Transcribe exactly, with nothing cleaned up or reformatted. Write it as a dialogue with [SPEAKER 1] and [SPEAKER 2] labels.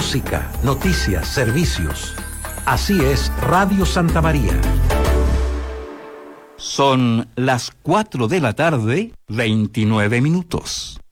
[SPEAKER 1] música, noticias, servicios. Así es Radio Santa María.
[SPEAKER 2] Son las cuatro de la tarde, veintinueve minutos.